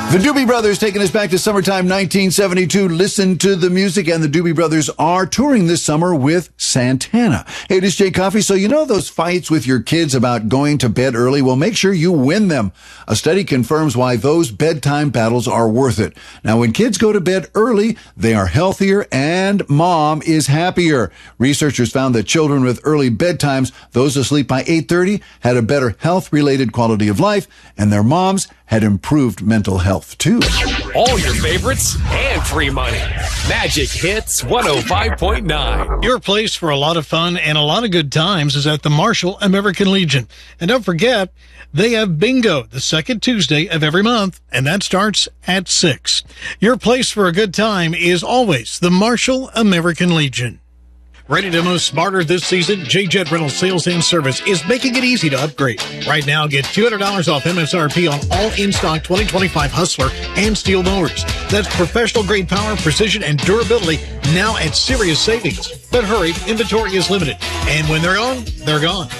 The Doobie Brothers taking us back to summertime 1972. Listen to the music, and the Doobie Brothers are touring this summer with Santana. Hey, this is Jay Coffey. So you know those fights with your kids about going to bed early? Well, make sure you win them. A study confirms why those bedtime battles are worth it. Now, when kids go to bed early, they are healthier and mom is happier. Researchers found that children with early bedtimes, those asleep by 8:30, had a better health-related quality of life, and their moms had improved mental health, too. All your favorites and free money. Magic Hits 105.9. Your place for a lot of fun and a lot of good times is at the Marshall American Legion. And don't forget, they have bingo the second Tuesday of every month, and that starts at 6. Your place for a good time is always the Marshall American Legion. Ready to move smarter this season? J-Jet Rental Sales and Service is making it easy to upgrade. Right now, get $200 off MSRP on all in-stock 2025 Hustler and Steel mowers. That's professional-grade power, precision, and durability now at serious savings. But hurry, inventory is limited. And when they're gone, they're gone.